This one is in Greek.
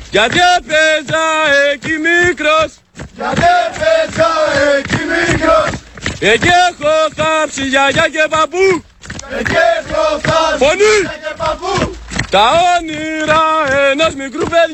Γιατί έπαιζα εκεί μικρός. Γιατί έπαιζα εκεί μικρός. Εκεί έχω θάψει γιαγιά και παππού. Εκεί έχω θάψει Φωνή! γιαγιά και παππού. Τα όνειρα ενός μικρού παιδιού.